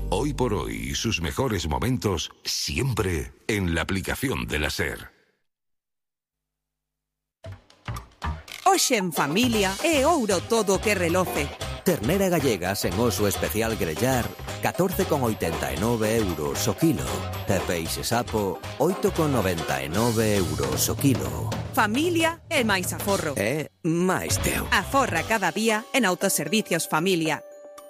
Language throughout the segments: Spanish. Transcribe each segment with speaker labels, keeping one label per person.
Speaker 1: Hoy por hoy, sus mejores momentos siempre en la aplicación de la SER.
Speaker 2: Hoxe en familia é ouro todo que reloce.
Speaker 3: Ternera gallega sen oso especial grellar, 14,89 euros o kilo. E peixe sapo, 8,99 euros o kilo.
Speaker 2: Familia é máis aforro.
Speaker 3: É máis teu.
Speaker 2: Aforra cada día en Autoservicios Familia.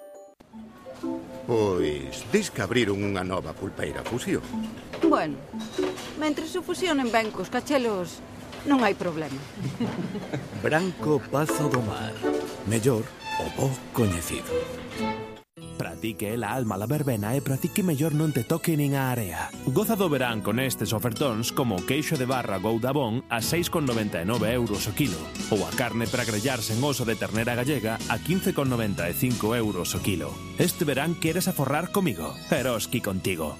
Speaker 4: Pois, dis que abriron unha nova pulpeira Fusión.
Speaker 5: Bueno, mentres se fusionen ben cos cachelos, non hai problema.
Speaker 6: Branco Pazo do Mar. Mellor o bo coñecido. Para ti que é la alma la verbena e para ti que mellor non te toque nin a area. Goza do verán con estes ofertóns como o queixo de barra Goudabón a 6,99 euros o kilo ou a carne para grellar sen oso de ternera gallega a 15,95 euros o kilo. Este verán queres aforrar comigo, Eroski contigo.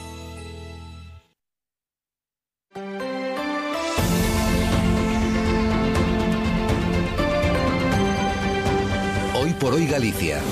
Speaker 1: Hoy por hoy Galicia.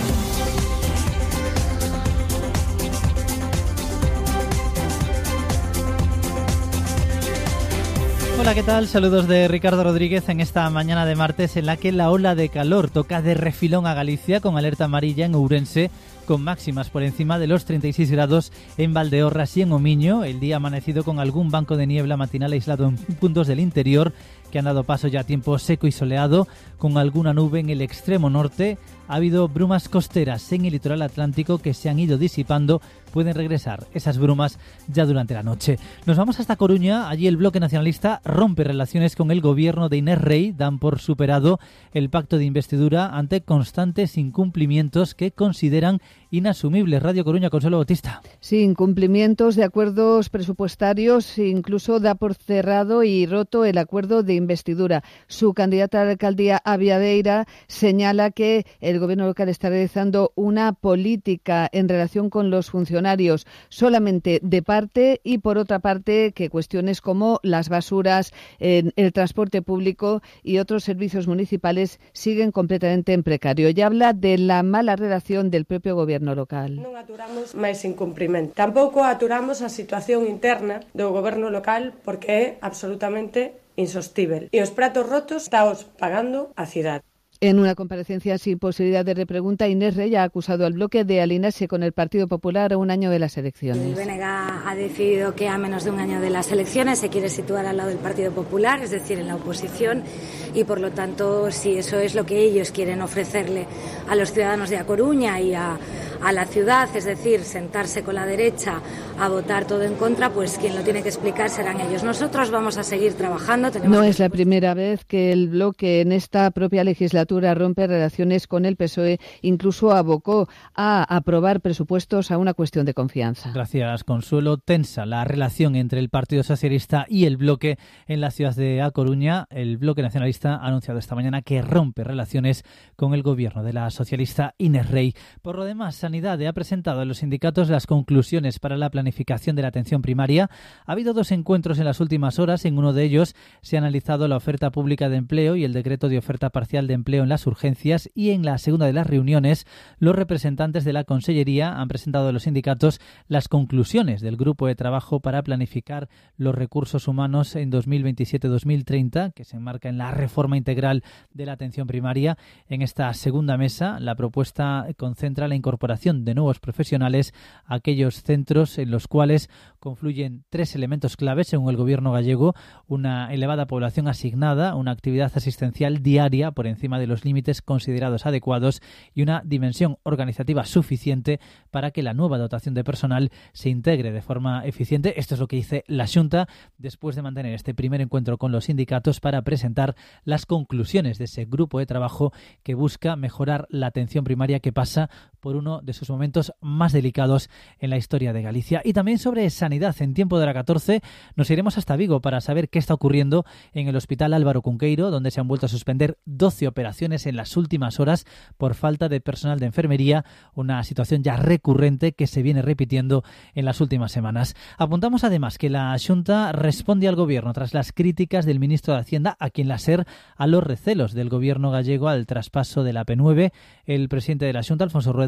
Speaker 7: Hola, ¿qué tal? Saludos de Ricardo Rodríguez en esta mañana de martes en la que la ola de calor toca de refilón a Galicia con alerta amarilla en Ourense, con máximas por encima de los 36 grados en Valdeorras y en Omiño. El día amanecido con algún banco de niebla matinal aislado en puntos del interior que han dado paso ya a tiempo seco y soleado, con alguna nube en el extremo norte. Ha habido brumas costeras en el litoral atlántico que se han ido disipando. Pueden regresar esas brumas ya durante la noche. Nos vamos hasta Coruña. Allí el bloque nacionalista rompe relaciones con el gobierno de Inés Rey. Dan por superado el pacto de investidura ante constantes incumplimientos que consideran inasumibles. Radio Coruña, Consuelo Bautista.
Speaker 8: Sí, incumplimientos de acuerdos presupuestarios, incluso da por cerrado y roto el acuerdo de investidura. Su candidata a la alcaldía, Aviadeira, señala que el gobierno local está realizando una política en relación con los funcionarios solamente de parte, y por otra parte que cuestiones como las basuras, el transporte público y otros servicios municipales siguen completamente en precario. Y habla de la mala redacción del propio gobierno local.
Speaker 9: Non aturamos máis incumprimento. Tampouco aturamos a situación interna do goberno local porque é absolutamente insostível. E os pratos rotos estáos pagando a cidade.
Speaker 8: En una comparecencia sin posibilidad de repregunta, Inés Rey ha acusado al bloque de alinearse con el Partido Popular a un año de las elecciones.
Speaker 10: El BNG ha decidido que a menos de un año de las elecciones se quiere situar al lado del Partido Popular, es decir, en la oposición, y por lo tanto, si eso es lo que ellos quieren ofrecerle a los ciudadanos de A Coruña y a la ciudad, es decir, sentarse con la derecha a votar todo en contra, pues quien lo tiene que explicar serán ellos. Nosotros vamos a seguir trabajando.
Speaker 8: No es la primera vez que el bloque en esta propia legislatura rompe relaciones con el PSOE, incluso abocó a aprobar presupuestos a una cuestión de confianza.
Speaker 7: Gracias, Consuelo. Tensa la relación entre el Partido Socialista y el bloque en la ciudad de A Coruña. El bloque nacionalista ha anunciado esta mañana que rompe relaciones con el gobierno de la socialista Inés Rey. Por lo demás, Sanidad ha presentado a los sindicatos las conclusiones para la planificación de la atención primaria. Ha habido 2 encuentros en las últimas horas. En uno de ellos se ha analizado la oferta pública de empleo y el decreto de oferta parcial de empleo en las urgencias, y en la segunda de las reuniones los representantes de la Consellería han presentado a los sindicatos las conclusiones del grupo de trabajo para planificar los recursos humanos en 2027-2030, que se enmarca en la reforma integral de la atención primaria. En esta segunda mesa, la propuesta concentra la incorporación de nuevos profesionales a aquellos centros en los cuales confluyen 3 elementos claves según el gobierno gallego: una elevada población asignada, una actividad asistencial diaria por encima de los límites considerados adecuados y una dimensión organizativa suficiente para que la nueva dotación de personal se integre de forma eficiente. Esto es lo que dice la Xunta después de mantener este primer encuentro con los sindicatos para presentar las conclusiones de ese grupo de trabajo que busca mejorar la atención primaria, que pasa por uno de sus momentos más delicados en la historia de Galicia. Y también sobre sanidad, en tiempo de la 14 nos iremos hasta Vigo para saber qué está ocurriendo en el Hospital Álvaro Cunqueiro, donde se han vuelto a suspender 12 operaciones en las últimas horas por falta de personal de enfermería, una situación ya recurrente que se viene repitiendo en las últimas semanas. Apuntamos además que la Xunta responde al Gobierno tras las críticas del ministro de Hacienda, a quien la SER, a los recelos del Gobierno gallego al traspaso de la P9. El presidente de la Xunta, Alfonso Rueda, lamenta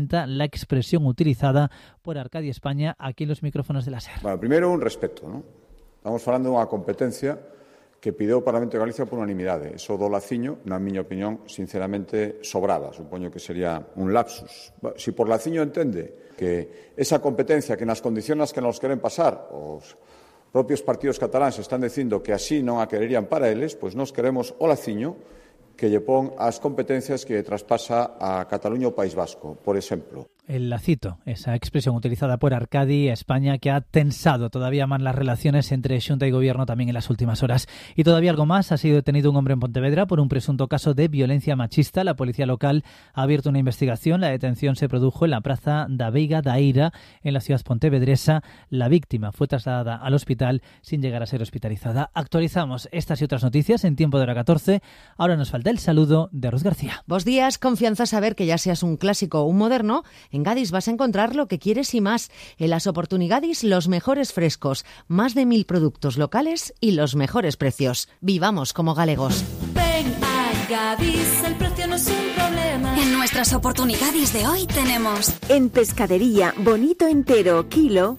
Speaker 7: lamenta la expresión utilizada por Arcadi España aquí en los micrófonos de la SER.
Speaker 11: Bueno, primeiro un respeto, non? Estamos falando dunha competencia que pideu o Parlamento de Galicia por unanimidade. Eso do laciño, na miña opinión, sinceramente, sobrada. Supoño que sería un lapsus. Si por laciño entende que esa competencia que nas condiciones que nos queren pasar os propios partidos cataláns están dicindo que así non a quererían para eles, pois nós queremos o laciño que lle pon as competencias que traspasa a Cataluña o País Vasco, por exemplo.
Speaker 7: El lacito, esa expresión utilizada por Arcadi España que ha tensado todavía más las relaciones entre Xunta y Gobierno también en las últimas horas. Y todavía algo más, ha sido detenido un hombre en Pontevedra por un presunto caso de violencia machista. La policía local ha abierto una investigación. La detención se produjo en la plaza da Veiga da Eira, en la ciudad pontevedresa. La víctima fue trasladada al hospital sin llegar a ser hospitalizada. Actualizamos estas y otras noticias en tiempo de hora 14. Ahora nos falta el saludo de Ruth García.
Speaker 12: Bos días, confianza saber que ya seas un clásico o un moderno. En Gadis vas a encontrar lo que quieres y más. En las Oportunigadis, los mejores frescos, más de 1000 productos locales y los mejores precios. Vivamos como galegos.
Speaker 13: Ven a Gadis, el precio no es un problema. En nuestras Oportunigadis de hoy tenemos...
Speaker 14: En pescadería, bonito entero, kilo,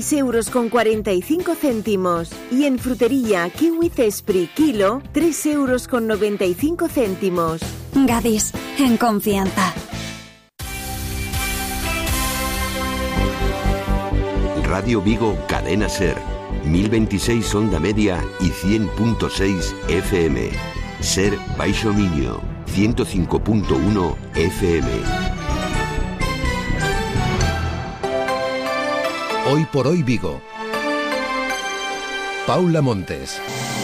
Speaker 14: 6,45 €. Y en frutería, kiwi cespri, kilo, 3,95 €.
Speaker 13: Gadis, en confianza.
Speaker 15: Radio Vigo, Cadena SER, 1026 onda media y 100.6 FM. SER Baixo Miño, 105.1 FM.
Speaker 16: Hoy por hoy Vigo. Paula Montes.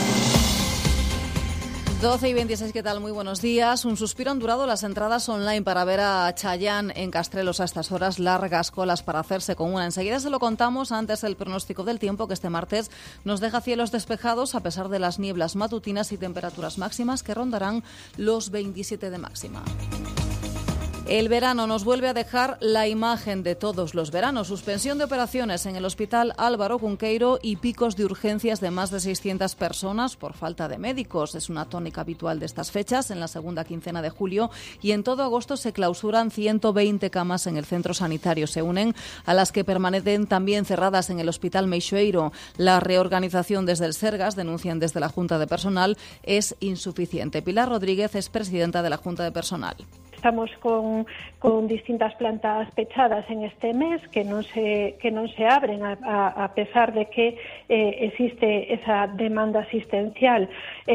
Speaker 17: 12:26, ¿qué tal? Muy buenos días. Un suspiro han durado las entradas online para ver a Chayanne en Castrelos a estas horas, largas colas para hacerse con una. Enseguida se lo contamos, antes el pronóstico del tiempo, que este martes nos deja cielos despejados a pesar de las nieblas matutinas y temperaturas máximas que rondarán los 27 de máxima. El verano nos vuelve a dejar la imagen de todos los veranos. Suspensión de operaciones en el Hospital Álvaro Cunqueiro y picos de urgencias de más de 600 personas por falta de médicos. Es una tónica habitual de estas fechas en la segunda quincena de julio, y en todo agosto se clausuran 120 camas en el centro sanitario. Se unen a las que permanecen también cerradas en el Hospital Meixoeiro. La reorganización desde el Sergas, denuncian desde la Junta de Personal, es insuficiente. Pilar Rodríguez es presidenta de la Junta de Personal.
Speaker 18: Estamos con distintas plantas pechadas en este mes que non se abren a pesar de que existe esa demanda asistencial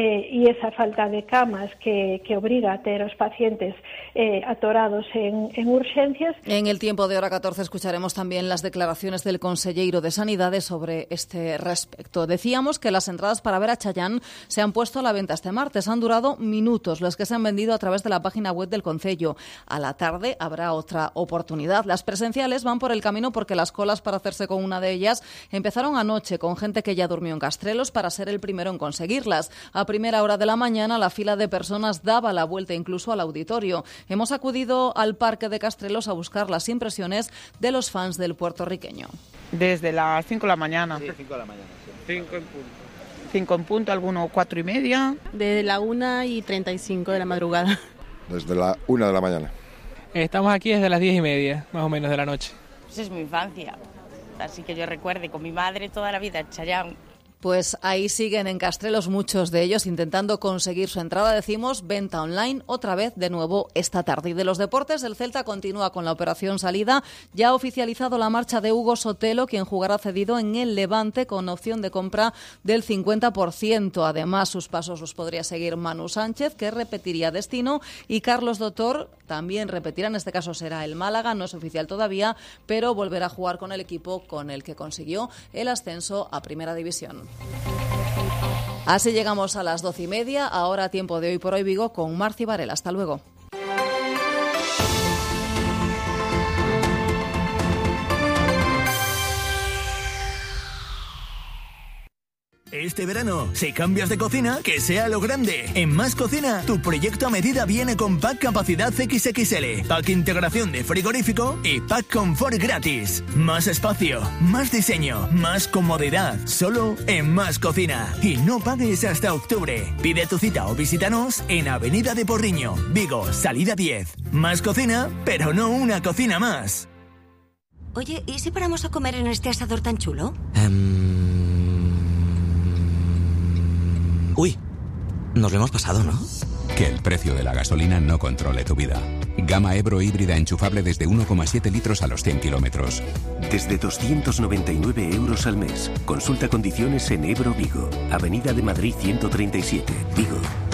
Speaker 18: y esa falta de camas que obliga a ter os pacientes atorados en urgencias.
Speaker 17: En el tiempo de hora 14 escucharemos también las declaraciones del conselleiro de Sanidade sobre este respecto. Decíamos que las entradas para ver a Chayanne se han puesto a la venta este martes. Han durado minutos las que se han vendido a través de la página web del Concello. A la tarde habrá otra oportunidad. Las presenciales van por el camino porque las colas para hacerse con una de ellas empezaron anoche, con gente que ya durmió en Castrelos para ser el primero en conseguirlas. A primera hora de la mañana la fila de personas daba la vuelta incluso al auditorio. Hemos acudido al Parque de Castrelos a buscar las impresiones de los fans del puertorriqueño.
Speaker 19: Desde las 5 de la mañana.
Speaker 20: Sí, 5 de la mañana. Sí.
Speaker 19: 5 en punto. 5 en punto, algunos 4:30.
Speaker 21: Desde la 1:35 de la madrugada.
Speaker 22: Desde la 1 de la mañana.
Speaker 23: Estamos aquí desde las 10:30, más o menos, de la noche.
Speaker 24: Esa es mi infancia, así que yo recuerde con mi madre toda la vida, Chayanne.
Speaker 17: Pues ahí siguen en Castrelos muchos de ellos intentando conseguir su entrada. Decimos venta online otra vez de nuevo esta tarde. Y de los deportes, el Celta continúa con la operación salida. Ya ha oficializado la marcha de Hugo Sotelo, quien jugará cedido en el Levante con opción de compra del 50%. Además, sus pasos los podría seguir Manu Sánchez, que repetiría destino, y Carlos Dotor también repetirá. En este caso será el Málaga, no es oficial todavía, pero volverá a jugar con el equipo con el que consiguió el ascenso a Primera División. Así llegamos a las 12:30, ahora tiempo de Hoy por Hoy Vigo con Marci Varela. Hasta luego.
Speaker 2: Este verano, si cambias de cocina, que sea lo grande. En Más Cocina, tu proyecto a medida viene con pack capacidad XXL, pack integración de frigorífico y pack confort gratis. Más espacio, más diseño, más comodidad. Solo en Más Cocina. Y no pagues hasta octubre. Pide tu cita o visítanos en Avenida de Porriño, Vigo, salida 10. Más Cocina, pero no una cocina más.
Speaker 3: Oye, ¿y si paramos a comer en este asador tan chulo?
Speaker 4: Uy, nos lo hemos pasado, ¿no?
Speaker 20: Que el precio de la gasolina no controle tu vida. Gama Ebro híbrida enchufable desde 1,7 litros a los 100 kilómetros.
Speaker 25: Desde 299 euros al mes. Consulta condiciones en Ebro Vigo. Avenida de Madrid 137, Vigo.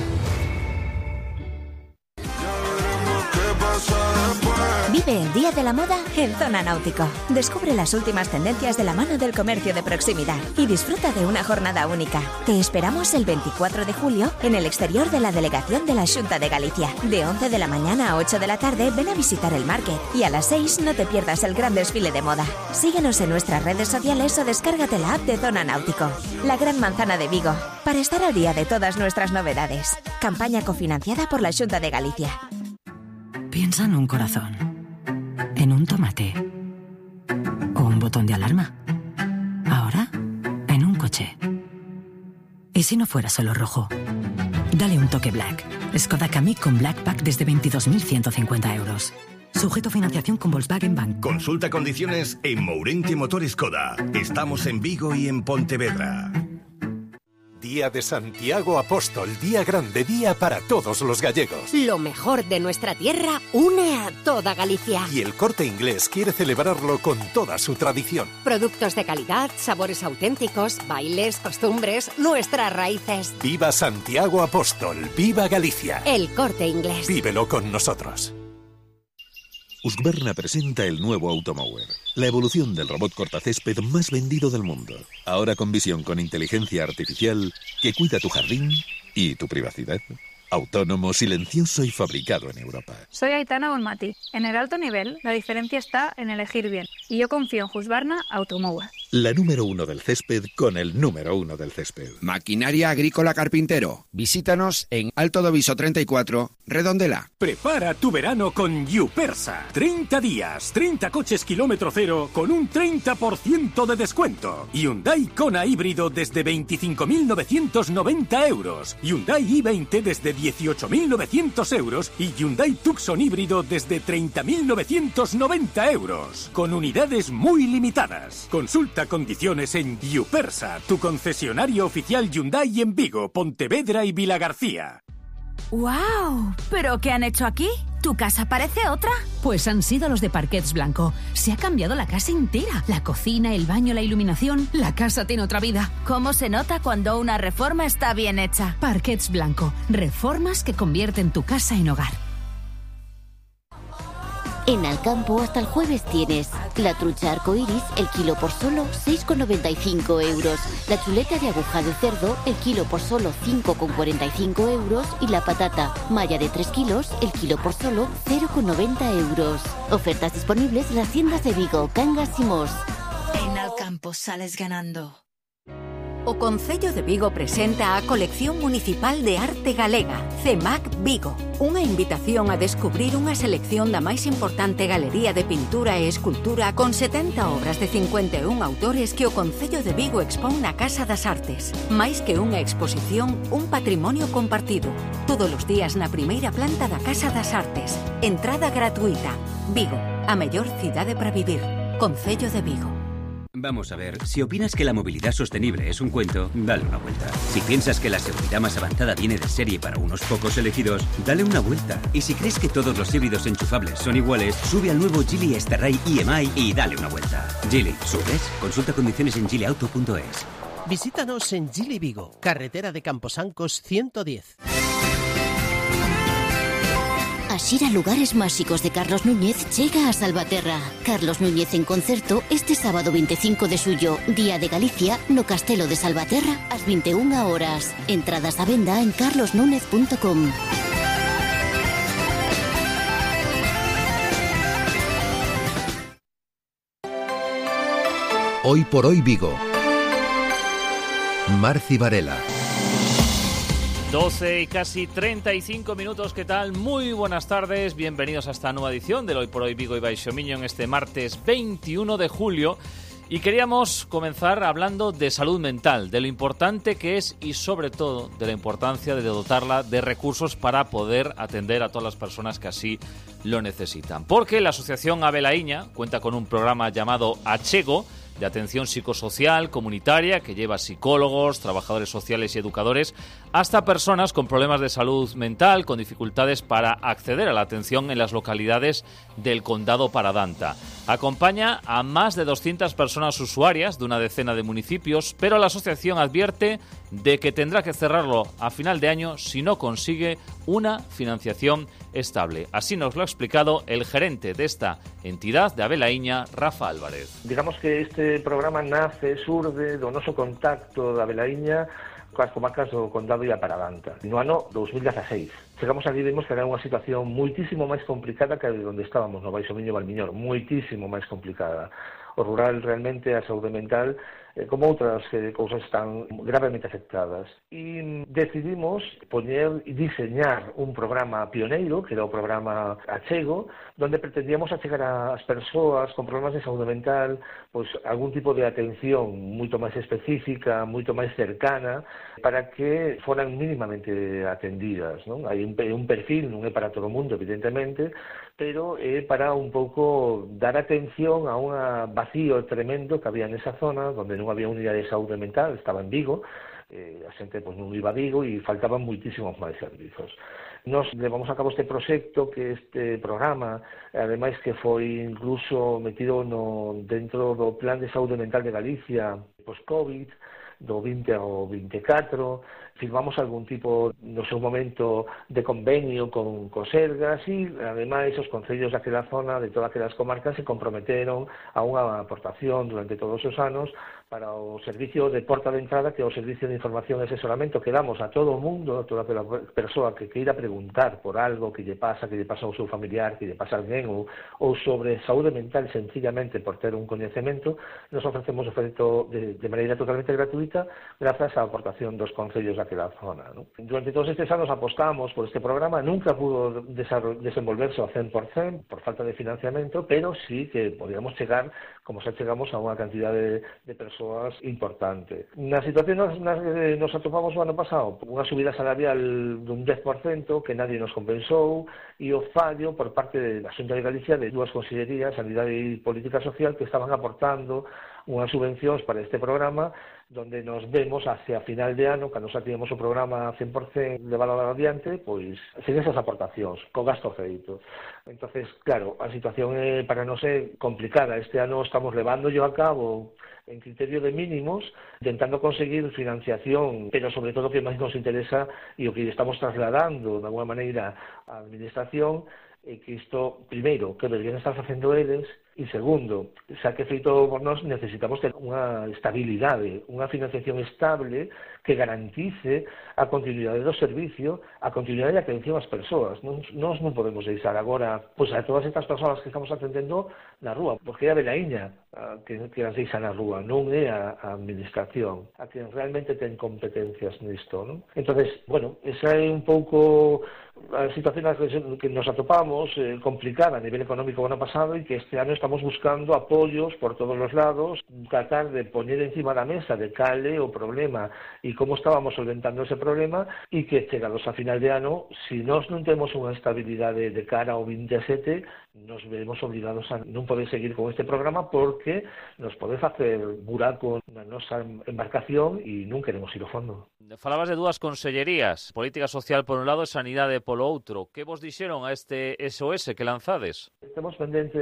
Speaker 26: Vive el Día de la Moda en Zona Náutico. Descubre las últimas tendencias de la mano del comercio de proximidad y disfruta de una jornada única. Te esperamos el 24 de julio en el exterior de la delegación de la Xunta de Galicia. De 11 de la mañana a 8 de la tarde ven a visitar el market y a las 6 no te pierdas el gran desfile de moda. Síguenos en nuestras redes sociales o descárgate la app de Zona Náutico. La Gran Manzana de Vigo, para estar al día de todas nuestras novedades. Campaña cofinanciada por la Xunta de Galicia.
Speaker 27: Piensa en un corazón, en un tomate o un botón de alarma. Ahora, en un coche. ¿Y si no fuera solo rojo? Dale un toque Black. Skoda Kamiq con Black Pack desde 22.150 euros. Sujeto a financiación con Volkswagen Bank.
Speaker 28: Consulta condiciones en Mourente Motor Skoda. Estamos en Vigo y en Pontevedra.
Speaker 29: Día de Santiago Apóstol, día grande, día para todos los gallegos.
Speaker 30: Lo mejor de nuestra tierra une a toda Galicia.
Speaker 29: Y el Corte Inglés quiere celebrarlo con toda su tradición.
Speaker 30: Productos de calidad, sabores auténticos, bailes, costumbres, nuestras raíces.
Speaker 29: Viva Santiago Apóstol, viva Galicia.
Speaker 30: El Corte Inglés.
Speaker 29: Vívelo con nosotros.
Speaker 31: Husqvarna presenta el nuevo Automower, la evolución del robot cortacésped más vendido del mundo. Ahora con visión con inteligencia artificial que cuida tu jardín y tu privacidad. Autónomo, silencioso y fabricado en Europa.
Speaker 32: Soy Aitana Bonmati. En el alto nivel, la diferencia está en elegir bien. Y yo confío en Husqvarna Automower.
Speaker 31: La número 1 del césped con el número 1 del césped.
Speaker 33: Maquinaria Agrícola Carpintero. Visítanos en Alto Doviso 34, Redondela.
Speaker 34: Prepara tu verano con Yupersa. 30 días, 30 coches kilómetro cero con un 30% de descuento. Hyundai Kona híbrido desde 25.990 euros. Hyundai i20 desde 18.900 euros y Hyundai Tucson híbrido desde 30.990 euros. Con unidades muy limitadas. Consulta condiciones en Yupersa, tu concesionario oficial Hyundai en Vigo, Pontevedra y Vilagarcía.
Speaker 35: ¡Wow! ¿Pero qué han hecho aquí? ¿Tu casa parece otra?
Speaker 36: Pues han sido los de Parquets Blanco. Se ha cambiado la casa entera. La cocina, el baño, la iluminación. La casa tiene otra vida.
Speaker 35: ¿Cómo se nota cuando una reforma está bien hecha?
Speaker 36: Parquets Blanco. Reformas que convierten tu casa en hogar.
Speaker 37: En Alcampo hasta el jueves tienes la trucha arcoiris, el kilo por solo 6,95 euros. La chuleta de aguja de cerdo, el kilo por solo 5,45 euros. Y la patata malla de 3 kilos, el kilo por solo 0,90 euros. Ofertas disponibles en las tiendas de Vigo, Cangas y Mos.
Speaker 35: En Alcampo sales ganando.
Speaker 26: O Concello de Vigo presenta a Colección Municipal de Arte Galega, CEMAC Vigo. Unha invitación a descubrir unha selección da máis importante galería de pintura e escultura con 70 obras de 51 autores que o Concello de Vigo expón na Casa das Artes. Máis que unha exposición, un patrimonio compartido. Todos os días na primeira planta da Casa das Artes. Entrada gratuita. Vigo, a mellor cidade para vivir. Concello de Vigo.
Speaker 38: Vamos a ver, si opinas que la movilidad sostenible es un cuento, dale una vuelta. Si piensas que la seguridad más avanzada viene de serie para unos pocos elegidos, dale una vuelta. Y si crees que todos los híbridos enchufables son iguales, sube al nuevo Geely Starray EMI y dale una vuelta. Geely, ¿subes? Consulta condiciones en geelyauto.es.
Speaker 39: Visítanos en Geely Vigo, carretera de Camposancos 110.
Speaker 37: A Xira Lugares Máxicos de Carlos Núñez chega a Salvaterra. Carlos Núñez en concerto este sábado 25 de xullo, Día de Galicia, no Castelo de Salvaterra, ás 21 horas. Entradas á venda en carlosnúñez.com.
Speaker 16: Hoy por hoy Vigo. Marci Varela.
Speaker 1: 12 y casi 35 minutos, ¿qué tal? Muy buenas tardes, bienvenidos a esta nueva edición del Hoy por Hoy Vigo y Baixo Miño en este martes 21 de julio. Y queríamos comenzar hablando de salud mental, de lo importante que es y sobre todo de la importancia de dotarla de recursos para poder atender a todas las personas que así lo necesitan. Porque la Asociación Abelaiña cuenta con un programa llamado Achego, de atención psicosocial comunitaria, que lleva psicólogos, trabajadores sociales y educadores, hasta personas con problemas de salud mental, con dificultades para acceder a la atención en las localidades del Condado Paradanta. Acompaña a más de 200 personas usuarias de una decena de municipios, pero la asociación advierte de que tendrá que cerrarlo a final de año si no consigue una financiación estable. Así nos lo ha explicado el gerente de esta entidad de Abelaiña, Rafa Álvarez.
Speaker 5: Digamos que este programa surge do noso contacto da Abelaiña coas comarcas do Condado e a Paradanta. No ano 2016. Chegamos aquí e vimos que era unha situación moitísimo máis complicada que onde estábamos no Baixo Miño e Valmiñor, moitísimo máis complicada. O rural realmente, a saúde mental, como outras cousas, están gravemente afectadas. E decidimos poñer e diseñar un programa pioneiro, que era o programa Achego, donde pretendíamos achegar ás persoas con problemas de saúde mental pois algún tipo de atención moito máis específica, moito máis cercana, para que foran mínimamente atendidas, non? Hai un perfil, non é para todo o mundo, evidentemente, pero é para un pouco dar atención a un vacío tremendo que había nesa zona, onde non había unidade de saúde mental, estaba en Vigo, a xente non iba a Vigo e faltaban moitísimos máis servizos. Nos levamos a cabo este proxecto, que este programa, ademais que foi incluso metido dentro do Plan de Saúde Mental de Galicia post-Covid, do 20 ao 24, firmamos algún tipo, no seu momento, de convenio con Sergas e, ademais, os concellos daquela zona, de todas aquelas comarcas, se comprometeron a unha aportación durante todos os anos para o servicio de porta de entrada, que é o servicio de información e asesoramento que damos a todo o mundo, a toda aquela persoa que queira preguntar por algo que lle pasa ao seu familiar, que lle pasa a alguén, ou sobre saúde mental, sencillamente por ter un coñecemento. Nos ofrecemos oferto de maneira totalmente gratuita, grazas á aportación dos concellos daquela zona, ¿no? Durante todos estes anos apostamos por este programa, nunca pudo desenvolverse ao 100% por falta de financiamento, pero sí que podíamos chegar, como xa chegamos, a unha cantidade de persoas importante. Na situación nos atopamos o ano pasado, unha subida salarial dun 10% que nadie nos compensou, e o fallo por parte da Xunta de Galicia de dúas consellerías, Sanidade e Política Social, que estaban aportando unhas subvencións para este programa, donde nos vemos hacia final de ano, cando xa tiñamos o programa 100% levado adiante, pois sen esas aportacións, co gasto feito. Entonces, claro, a situación para nós é complicada. Este ano estamos levándoyo a cabo en criterio de mínimos, intentando conseguir financiación, pero sobre todo o que máis nos interesa e o que estamos trasladando de alguma maneira á administración, é que isto, primeiro, que deberían estar facendo eles, e segundo, xa que feito por nós, necesitamos ter unha estabilidade, unha financiación estable que garantice a continuidade do servicio, a continuidade de atención ás persoas. Nós non podemos deixar agora pois a todas estas persoas que estamos atendendo na rúa, porque é a Abelaiña que as deixa na rúa, non é a administración, a que realmente ten competencias nisto, non? Entonces, bueno, esa é un pouco a situación que nos atopamos, complicada a nivel económico o ano pasado, e que este ano estamos buscando apoios por todos os lados, tratar de poñer encima da mesa de cale o problema e como estábamos solventando ese problema, e que chegados a final de ano, se nós non temos unha estabilidade de cara ao 27, nos veremos obligados a non poder seguir con este programa, porque nos pode facer buraco na nosa embarcación e non queremos ir ao fondo.
Speaker 1: Falabas de dúas consellerías, Política Social por un lado e Sanidade polo outro. Que vos dixeron a este SOS que lanzades?
Speaker 5: Temos pendente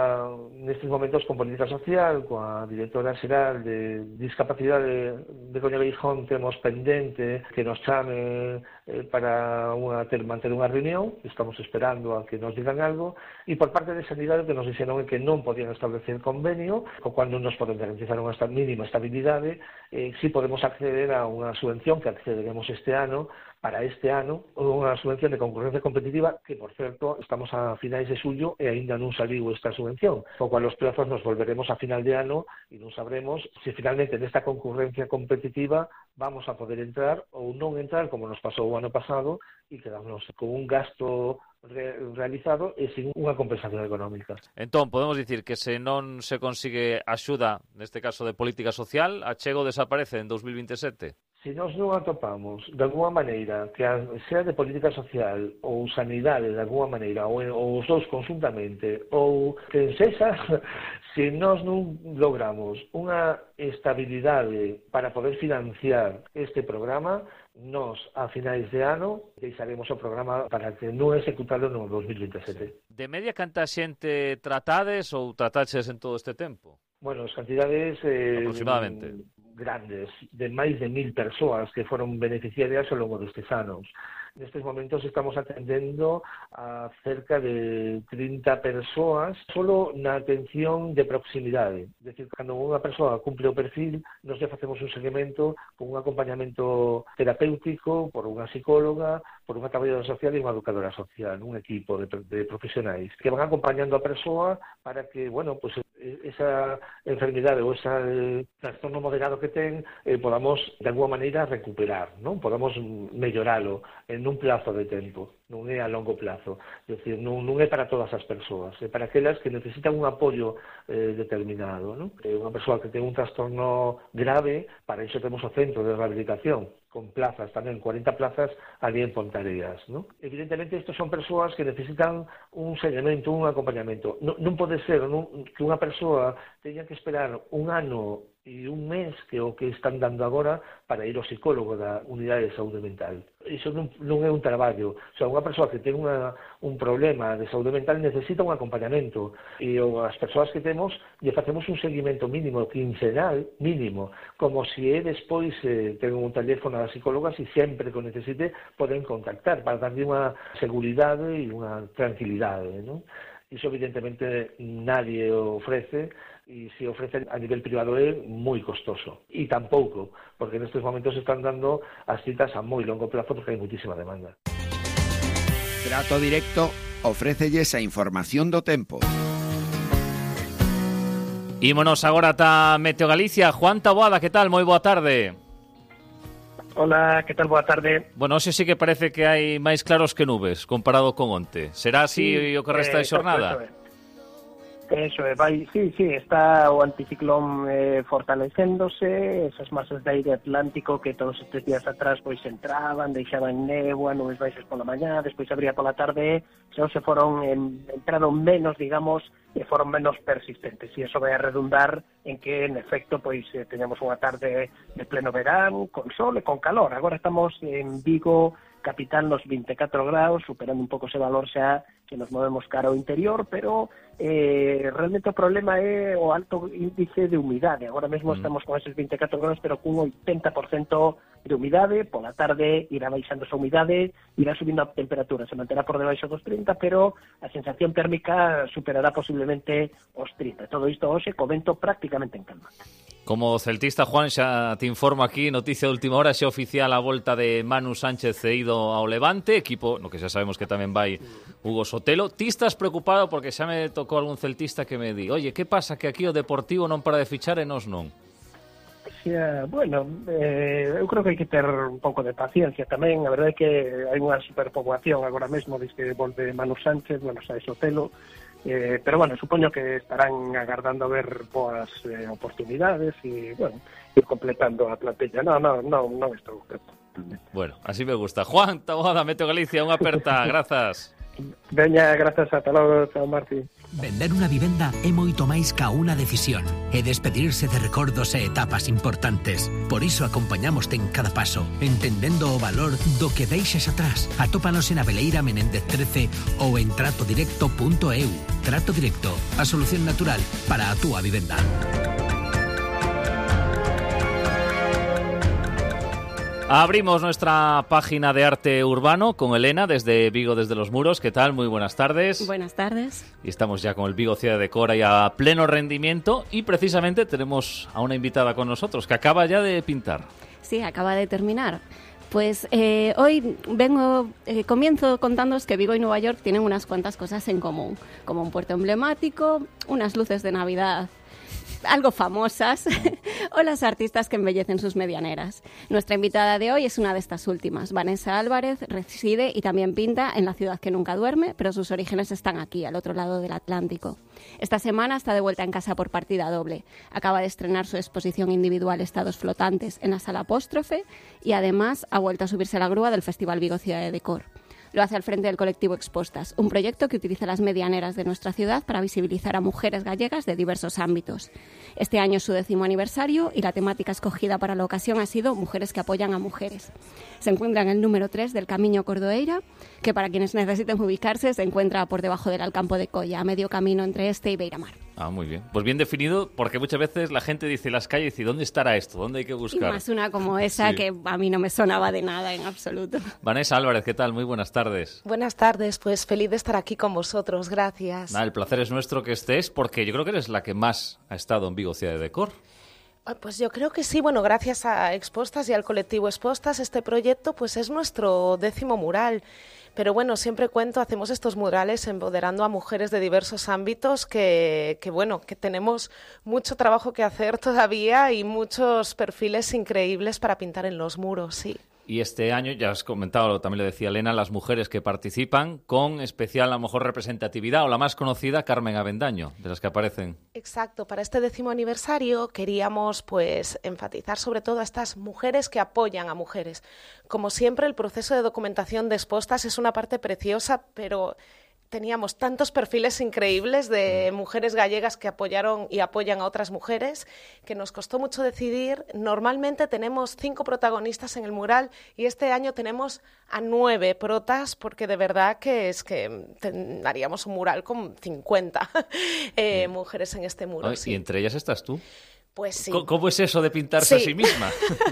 Speaker 5: nestes momentos con Política Social, coa directora xeral de Discapacidade de Coña Beijón, temos pendente que nos chame para manter unha reunión. Estamos esperando a que nos digan algo, e por parte de Sanidade que nos dixeron que non podían establecer convenio, o cuando nos poden garantizar unha mínima estabilidade, si podemos acceder a unha subvención subvención que accederemos este ano, para este ano, unha subvención de concurrencia competitiva que, por certo, estamos a finais de xullo e aínda non saliu esta subvención, co cual os plazos nos volveremos a final de ano e non sabremos se finalmente nesta concurrencia competitiva vamos a poder entrar ou non entrar, como nos pasou o ano pasado, e quedarnos con un gasto realizado e sin unha compensación económica.
Speaker 1: Entón, podemos dicir que se non se consigue axuda, neste caso de política social, a Achego desaparece en 2027?
Speaker 5: Se nós non atopamos, de alguma maneira, que sea de política social ou sanidade, de alguma maneira, ou os dous conjuntamente, ou que sexa, se nós non logramos unha estabilidade para poder financiar este programa, nós, a finais de ano, deixaremos o programa para que non executado no 2027.
Speaker 1: De media, canta xente tratades ou trataches en todo este tempo?
Speaker 5: Bueno, as cantidades
Speaker 1: aproximadamente
Speaker 5: grandes, de máis de 1.000 persoas que foron beneficiarias ao longo destes anos. Nestes momentos estamos atendendo a cerca de 30 persoas solo na atención de proximidade. É dicir, cando unha persoa cumple o perfil, nos facemos un seguimento con un acompañamento terapéutico por unha psicóloga, por unha traballadora social e unha educadora social, un equipo de profesionais que van acompañando a persoa para que, bueno, pues esa enfermidade ou ese trastorno moderado que ten podamos, de alguma maneira, recuperar, non? Podamos melloralo en un plazo de tempo, non é a longo plazo. É dicir, non é para todas as persoas, é para aquelas que necesitan un apoio determinado, non? Unha persoa que ten un trastorno grave, para iso temos o centro de rehabilitación, con plazas tamén, 40 plazas ali en Pontareas, non? Evidentemente, estos son persoas que necesitan un seguimento, un acompañamento. Non pode ser que unha persoa teña que esperar un ano e un mes que o que están dando agora para ir ao psicólogo da unidade de saúde mental. Iso non é un traballo. O sea, unha persoa que ten un problema de saúde mental necesita un acompañamento e as persoas que temos lle facemos un seguimento mínimo, quincenal, mínimo, como se despois ten un teléfono das psicólogas e sempre que o necesite poden contactar para darlle unha seguridade e unha tranquilidade, non? Iso evidentemente nadie ofrece e se ofrece a nivel privado é moi costoso. E tampouco, porque nestes momentos están dando as citas a moi longo plazo porque hai muitísima demanda.
Speaker 33: Trato Directo ofrécelles a información do tempo.
Speaker 1: Ímonos agora ata Meteo Galicia. Juan Taboada, que tal? Moi boa tarde.
Speaker 2: Hola, que tal? Boa tarde.
Speaker 1: Bueno, hoxe sí que parece que hai máis claros que nubes comparado con onte. Será así o que resta de xornada?
Speaker 2: Eso é, sí, está o anticiclón fortalecéndose, esas masas de aire atlántico que todos estes días atrás pois entraban, deixaban néboa, nubes baixas pola mañá, despois abría pola tarde, xa se foron entraron menos, digamos, e foron menos persistentes, e iso vai a redundar en que, en efecto, pois teñamos unha tarde de pleno verán, con sol e con calor. Agora estamos en Vigo, capital, nos 24 graus, superando un pouco ese valor xa que nos movemos cara ao interior, pero realmente o problema é o alto índice de humidade. Agora mesmo estamos con esos 24 graus, pero cun 80% de humidade. Pola tarde irá baixando esa humidade, irá subindo a temperatura, se manterá por debaixo dos 30, pero a sensación térmica superará posiblemente os 30. Todo isto hoxe co vento prácticamente en calma.
Speaker 1: Como celtista, Juan, xa te informo aquí, noticia de última hora, xa oficial a volta de Manu Sánchez cedido ao Levante, equipo no que xa sabemos que tamén vai Hugo Sotelo. Ti estás preocupado porque xa me tocou algún celtista que me di, oye, que pasa que aquí o Deportivo non para de fichar e nós non?
Speaker 2: Bueno, eu creo que hai que ter un pouco de paciencia tamén. A verdade é que hai unha superpoboación agora mesmo, diz que volve Manu Sánchez, bueno, xa é Sotelo, pero bueno, supoño que estarán agardando a ver boas oportunidades e, bueno, ir completando a plantilla. Non estou.
Speaker 1: Bueno, así me gusta. Juan Taboada, Meteo Galicia, unha aperta, grazas.
Speaker 2: Veña, grazas, ata logo, chao, Martín.
Speaker 3: Vender unha vivenda é moito máis ca unha decisión, é despedirse de recordos e etapas importantes. Por iso acompañamoste en cada paso, entendendo o valor do que deixes atrás. Atópanos en Abeleira Menéndez 13 ou en tratodirecto.eu. Trato Directo, a solución natural para a túa vivenda.
Speaker 1: Abrimos nuestra página de arte urbano con Elena desde Vigo, desde Los Muros. ¿Qué tal? Muy buenas tardes.
Speaker 6: Buenas tardes.
Speaker 1: Y estamos ya con el Vigo Ciudad de Cora y a pleno rendimiento. Y precisamente tenemos a una invitada con nosotros que acaba ya de pintar.
Speaker 4: Sí, acaba de terminar. Pues hoy comienzo contándoos que Vigo y Nueva York tienen unas cuantas cosas en común, como un puerto emblemático, unas luces de Navidad algo famosas o las artistas que embellecen sus medianeras. Nuestra invitada de hoy es una de estas últimas. Vanessa Álvarez reside y también pinta en la ciudad que nunca duerme, pero sus orígenes están aquí, al otro lado del Atlántico. Esta semana está de vuelta en casa por partida doble. Acaba de estrenar su exposición individual Estados Flotantes en la Sala Apóstrofe y además ha vuelto a subirse a la grúa del Festival Vigo Ciudad de Decor. Lo hace al frente del colectivo Expostas, un proyecto que utiliza las medianeras de nuestra ciudad para visibilizar a mujeres gallegas de diversos ámbitos. Este año es su 10º aniversario y la temática escogida para la ocasión ha sido Mujeres que apoyan a mujeres. Se encuentra en el número 3 del Camiño Cordoeira, que para quienes necesiten ubicarse se encuentra por debajo del Alcampo de Colla, a medio camino entre este y Beiramar.
Speaker 1: Ah, muy bien. Pues bien definido, porque muchas veces la gente dice las calles y dice, ¿dónde estará esto? ¿Dónde hay que buscar?
Speaker 4: Y más una como esa que a mí no me sonaba de nada en absoluto.
Speaker 1: Vanessa Álvarez, ¿qué tal? Muy buenas tardes.
Speaker 6: Buenas tardes, pues feliz de estar aquí con vosotros, gracias.
Speaker 1: El placer es nuestro que estés, porque yo creo que eres la que más ha estado en Vigo Ciudad de Decor.
Speaker 6: Pues yo creo que sí, bueno, gracias a Expostas y al colectivo Expostas, este proyecto pues es nuestro 10º mural. Pero bueno, siempre cuento, hacemos estos murales empoderando a mujeres de diversos ámbitos que tenemos mucho trabajo que hacer todavía y muchos perfiles increíbles para pintar en los muros, sí.
Speaker 1: Y este año, ya has comentado, también lo decía Elena, las mujeres que participan con especial, a lo mejor, representatividad, o la más conocida, Carmen Avendaño, de las que aparecen.
Speaker 6: Exacto. Para este 10º aniversario queríamos pues enfatizar sobre todo a estas mujeres que apoyan a mujeres. Como siempre, el proceso de documentación de Expostas es una parte preciosa, pero teníamos tantos perfiles increíbles de mujeres gallegas que apoyaron y apoyan a otras mujeres que nos costó mucho decidir. Normalmente tenemos 5 protagonistas en el mural y este año tenemos a 9 protas porque de verdad que es que haríamos un mural con 50 mujeres en este muro.
Speaker 1: Sí. Y entre ellas estás tú.
Speaker 6: Pues sí.
Speaker 1: ¿Cómo es eso de pintarse a sí misma?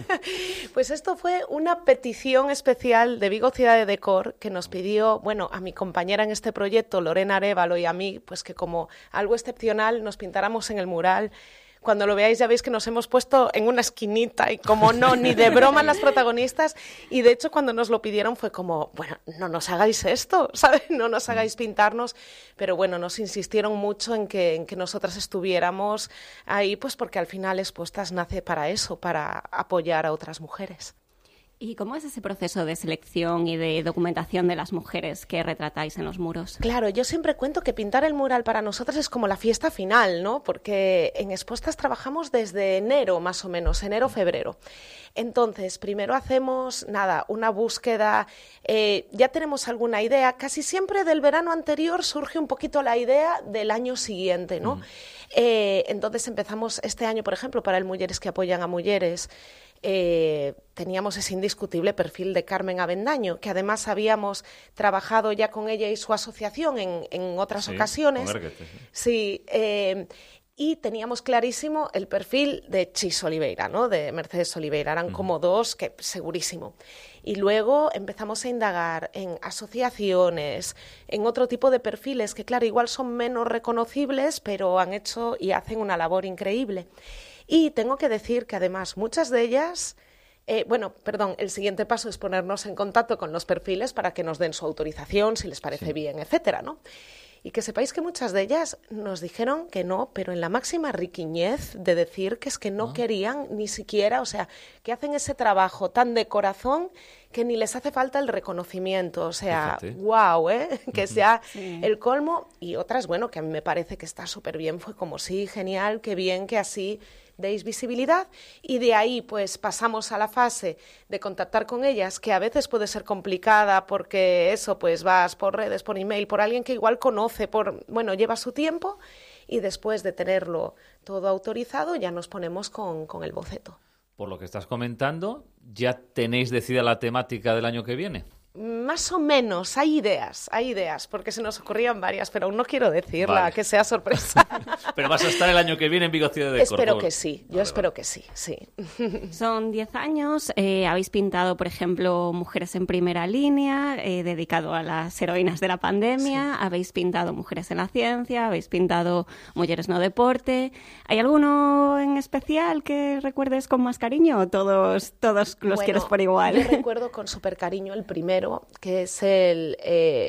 Speaker 6: Pues esto fue una petición especial de Vigo Ciudad de Decor que nos pidió, bueno, a mi compañera en este proyecto, Lorena Arévalo, y a mí, pues que como algo excepcional nos pintáramos en el mural. Cuando lo veáis ya veis que nos hemos puesto en una esquinita y como no, ni de broma las protagonistas. Y de hecho cuando nos lo pidieron fue como, bueno, no nos hagáis esto, ¿sabes? No nos hagáis pintarnos. Pero bueno, nos insistieron mucho en que nosotras estuviéramos ahí, pues porque al final Expostas nace para eso, para apoyar a otras mujeres.
Speaker 4: ¿Y cómo es ese proceso de selección y de documentación de las mujeres que retratáis en los muros?
Speaker 6: Claro, yo siempre cuento que pintar el mural para nosotras es como la fiesta final, ¿no? Porque en Expostas trabajamos desde enero, más o menos, enero-febrero. Entonces, primero hacemos, una búsqueda, ya tenemos alguna idea, casi siempre del verano anterior surge un poquito la idea del año siguiente, ¿no? Entonces empezamos este año, por ejemplo, para el Mujeres que apoyan a mujeres, teníamos ese indiscutible perfil de Carmen Avendaño, que además habíamos trabajado ya con ella y su asociación en otras ocasiones. Sí, y teníamos clarísimo el perfil de Chis Oliveira, ¿no? De Mercedes Oliveira, eran como dos que segurísimo. Y luego empezamos a indagar en asociaciones, en otro tipo de perfiles que, claro, igual son menos reconocibles, pero han hecho y hacen una labor increíble. Y tengo que decir que además muchas de ellas, el siguiente paso es ponernos en contacto con los perfiles para que nos den su autorización, si les parece bien, etcétera, ¿no? Y que sepáis que muchas de ellas nos dijeron que no, pero en la máxima riquiñez de decir que es que no querían ni siquiera, o sea, que hacen ese trabajo tan de corazón que ni les hace falta el reconocimiento, o sea, wow, que sea el colmo. Y otras, bueno, que a mí me parece que está súper bien, fue como sí, genial, qué bien que así deis visibilidad, y de ahí pues pasamos a la fase de contactar con ellas, que a veces puede ser complicada porque eso, pues vas por redes, por email, por alguien que igual conoce, lleva su tiempo, y después de tenerlo todo autorizado ya nos ponemos con el boceto.
Speaker 1: Por lo que estás comentando, ¿ya tenéis decidida la temática del año que viene?
Speaker 6: Más o menos, hay ideas, porque se nos ocurrían varias, pero aún no quiero decirla,
Speaker 1: vale.
Speaker 6: Que sea sorpresa.
Speaker 1: Pero vas a estar el año que viene en Vigo Ciudad de Corpo.
Speaker 6: Espero que sí, yo espero que sí.
Speaker 4: Son 10 años, habéis pintado, por ejemplo, Mujeres en Primera Línea, dedicado a las heroínas de la pandemia, habéis pintado Mujeres en la Ciencia, habéis pintado Mujeres no Deporte. ¿Hay alguno en especial que recuerdes con más cariño o todos los quieres por igual?
Speaker 6: Yo recuerdo con súper cariño el primero, que es el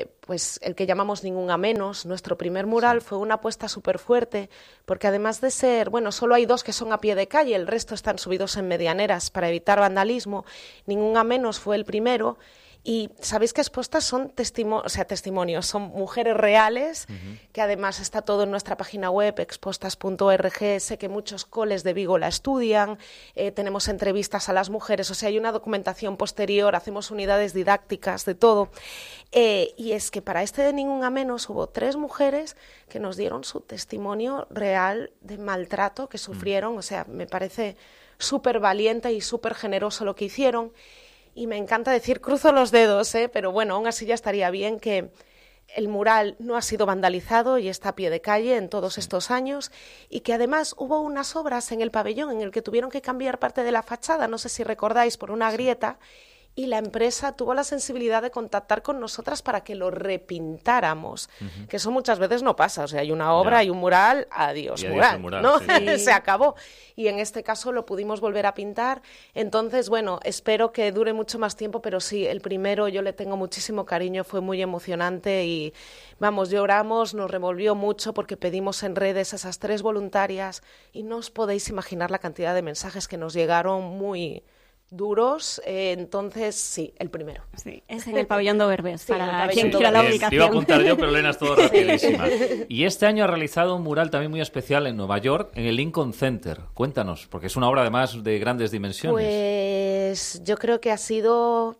Speaker 6: que llamamos Ningún a Menos. Nuestro primer mural fue una apuesta súper fuerte, porque además de ser, solo hay 2 que son a pie de calle, el resto están subidos en medianeras para evitar vandalismo. Ningún a Menos fue el primero. Y sabéis que expuestas son testimonios, son mujeres reales, que además está todo en nuestra página web, expostas.org. Sé que muchos coles de Vigo la estudian, tenemos entrevistas a las mujeres, o sea, hay una documentación posterior, hacemos unidades didácticas, de todo. Y es que para este de Ningún a Menos hubo 3 mujeres que nos dieron su testimonio real de maltrato que sufrieron, o sea, me parece súper valiente y súper generoso lo que hicieron. Y me encanta decir, cruzo los dedos, pero bueno, aún así ya estaría bien que el mural no ha sido vandalizado y está a pie de calle en todos estos años, y que además hubo unas obras en el pabellón en el que tuvieron que cambiar parte de la fachada, no sé si recordáis, por una grieta, y la empresa tuvo la sensibilidad de contactar con nosotras para que lo repintáramos, que eso muchas veces no pasa, o sea, hay una obra, hay un mural, adiós mural, ¿no? Sí. Se acabó. Y en este caso lo pudimos volver a pintar. Entonces, espero que dure mucho más tiempo, pero sí, el primero yo le tengo muchísimo cariño, fue muy emocionante y, lloramos, nos revolvió mucho porque pedimos en redes a esas 3 voluntarias y no os podéis imaginar la cantidad de mensajes que nos llegaron muy duros, entonces sí, el primero.
Speaker 4: Sí, es en el pabellón de Overbest,
Speaker 6: sí,
Speaker 4: para quien quiera la ubicación.
Speaker 1: Te iba a apuntar yo, pero Elena es todo rapidísima. Y este año ha realizado un mural también muy especial en Nueva York, en el Lincoln Center. Cuéntanos, porque es una obra además de grandes dimensiones.
Speaker 6: Pues yo creo que ha sido...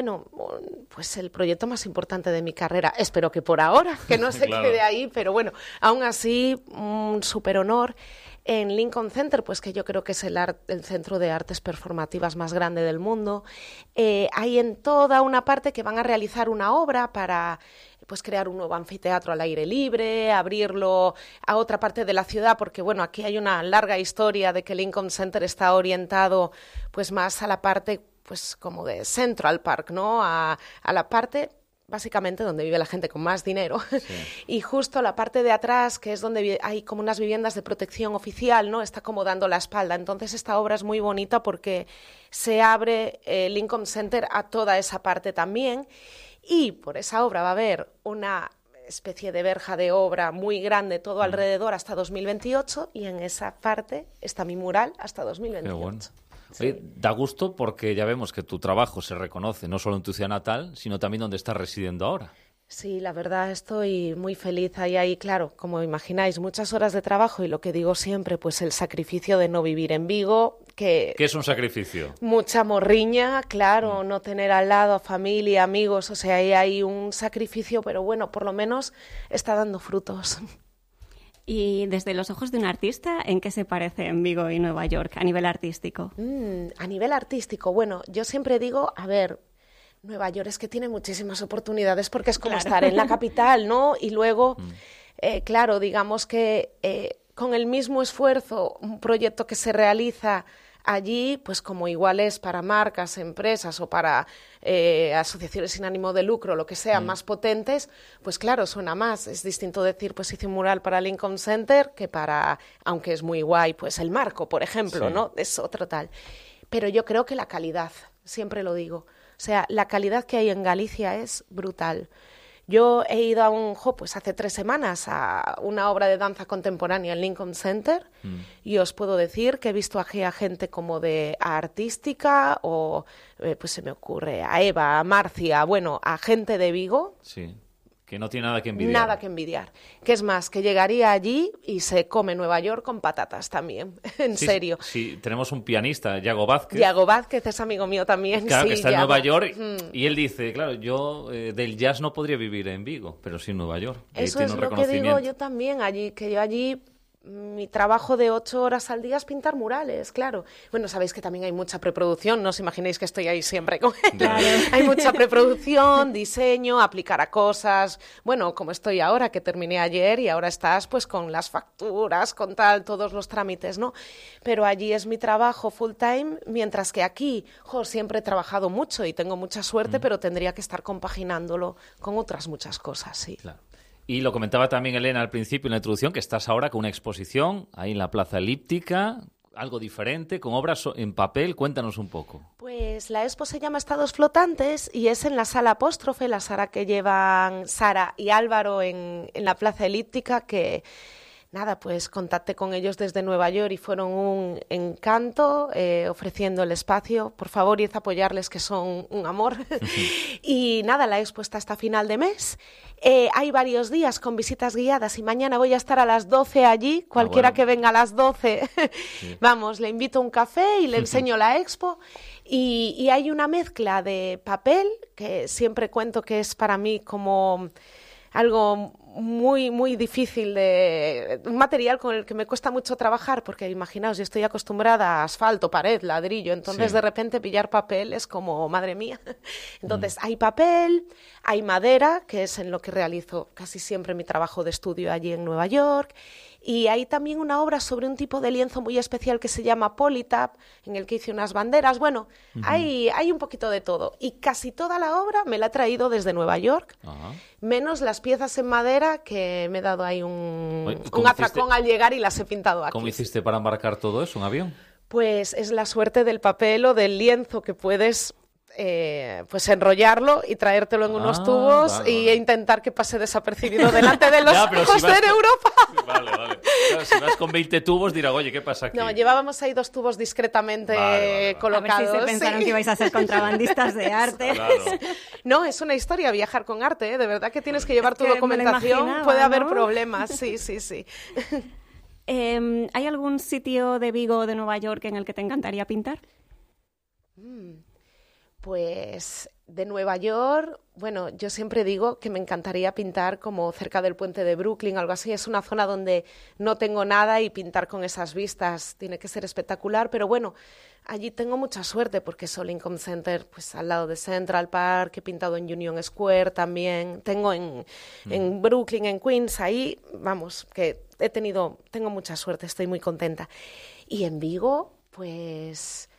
Speaker 6: pues el proyecto más importante de mi carrera, espero que por ahora, que no se quede ahí, pero aún así, un súper honor. En Lincoln Center, pues que yo creo que es el centro de artes performativas más grande del mundo, hay en toda una parte que van a realizar una obra para crear un nuevo anfiteatro al aire libre, abrirlo a otra parte de la ciudad, porque aquí hay una larga historia de que Lincoln Center está orientado pues más a la parte como de Central Park, ¿no? A la parte básicamente donde vive la gente con más dinero, y justo la parte de atrás, que es donde hay como unas viviendas de protección oficial, ¿no? Está como dando la espalda. Entonces esta obra es muy bonita porque se abre Lincoln Center a toda esa parte también, y por esa obra va a haber una especie de verja de obra muy grande todo alrededor hasta 2028, y en esa parte está mi mural hasta 2028. Qué bueno.
Speaker 1: Oye, da gusto porque ya vemos que tu trabajo se reconoce no solo en tu ciudad natal, sino también donde estás residiendo ahora.
Speaker 6: Sí, la verdad estoy muy feliz. Ahí, claro, como imagináis, muchas horas de trabajo y lo que digo siempre, pues el sacrificio de no vivir en Vigo. ¿Qué
Speaker 1: es un sacrificio?
Speaker 6: Mucha morriña, claro, no tener al lado a familia, amigos, o sea, ahí hay un sacrificio, pero por lo menos está dando frutos.
Speaker 4: Y desde los ojos de un artista, ¿en qué se parecen Vigo y Nueva York a nivel artístico?
Speaker 6: A nivel artístico, yo siempre digo, Nueva York es que tiene muchísimas oportunidades porque es como estar en la capital, ¿no? Y luego, claro, digamos que con el mismo esfuerzo, un proyecto que se realiza allí, pues como iguales para marcas, empresas o para asociaciones sin ánimo de lucro, lo que sea, más potentes, pues claro, suena más. Es distinto decir, pues hice un mural para Lincoln Center que para, aunque es muy guay, pues el Marco, por ejemplo, ¿no? Es otro tal. Pero yo creo que la calidad, siempre lo digo, o sea, la calidad que hay en Galicia es brutal. Yo he ido hace 3 semanas a una obra de danza contemporánea en Lincoln Center y os puedo decir que he visto a gente como de artística o, pues se me ocurre, a Eva, a Marcia, a gente de Vigo.
Speaker 1: Sí. Que no tiene nada que envidiar.
Speaker 6: Nada que envidiar. Que es más, que llegaría allí y se come Nueva York con patatas también, en serio.
Speaker 1: Sí, tenemos un pianista, Yago Vázquez.
Speaker 6: Yago Vázquez es amigo mío también.
Speaker 1: Claro,
Speaker 6: sí,
Speaker 1: que está en Nueva York y él dice, claro, yo del jazz no podría vivir en Vigo, pero sí en Nueva York.
Speaker 6: Eso es lo que digo yo también, que yo allí mi trabajo de 8 horas al día es pintar murales, claro. Bueno, sabéis que también hay mucha preproducción, no os imaginéis que estoy ahí siempre con
Speaker 1: Claro.
Speaker 6: Hay mucha preproducción, diseño, aplicar a cosas. Bueno, como estoy ahora, que terminé ayer y ahora estás pues con las facturas, con tal, todos los trámites, ¿no? Pero allí es mi trabajo full time, mientras que aquí, siempre he trabajado mucho y tengo mucha suerte, pero tendría que estar compaginándolo con otras muchas cosas, sí.
Speaker 1: Claro. Y lo comentaba también Elena al principio en la introducción, que estás ahora con una exposición ahí en la Plaza Elíptica, algo diferente, con obras en papel. Cuéntanos un poco.
Speaker 6: Pues la expo se llama Estados Flotantes y es en la Sala Apóstrofe, la sala que llevan Sara y Álvaro en la Plaza Elíptica, que... Nada, pues contacté con ellos desde Nueva York y fueron un encanto ofreciendo el espacio. Por favor, id a apoyarles, que son un amor. Y nada, la expo está hasta final de mes. Hay varios días con visitas guiadas y mañana voy a estar a las 12 allí. Cualquiera que venga a las 12, sí. Vamos, le invito a un café y le enseño la expo. Y hay una mezcla de papel, que siempre cuento que es para mí como algo muy, muy difícil, un material con el que me cuesta mucho trabajar, porque imaginaos, yo estoy acostumbrada a asfalto, pared, ladrillo, entonces de repente pillar papel es como, madre mía. Entonces hay papel, hay madera, que es en lo que realizo casi siempre mi trabajo de estudio allí en Nueva York, y hay también una obra sobre un tipo de lienzo muy especial que se llama Polytap, en el que hice unas banderas. Bueno, hay un poquito de todo, y casi toda la obra me la he traído desde Nueva York, menos las piezas en madera, que me he dado ahí un atracón al llegar y las he pintado aquí.
Speaker 1: ¿Cómo hiciste para embarcar todo eso? ¿Un avión?
Speaker 6: Pues es la suerte del papel o del lienzo, que puedes pues enrollarlo y traértelo en unos tubos e intentar que pase desapercibido delante de los ojos de Europa.
Speaker 1: Vale. Claro, si vas con 20 tubos dirás, oye, ¿qué pasa aquí?
Speaker 6: No, llevábamos ahí 2 tubos discretamente colocados.
Speaker 4: A ver si se pensaron que ibais a ser contrabandistas de arte.
Speaker 1: Claro.
Speaker 6: No, es una historia viajar con arte, ¿eh? De verdad que tienes que llevar tu documentación, puede haber problemas, sí.
Speaker 4: ¿Hay algún sitio de Vigo o de Nueva York en el que te encantaría pintar?
Speaker 6: Pues de Nueva York, bueno, yo siempre digo que me encantaría pintar como cerca del puente de Brooklyn, algo así. Es una zona donde no tengo nada y pintar con esas vistas tiene que ser espectacular, pero bueno, allí tengo mucha suerte porque es Lincoln Center, pues al lado de Central Park, he pintado en Union Square también, tengo en Brooklyn, en Queens, ahí, vamos, que tengo mucha suerte, estoy muy contenta. Y en Vigo, pues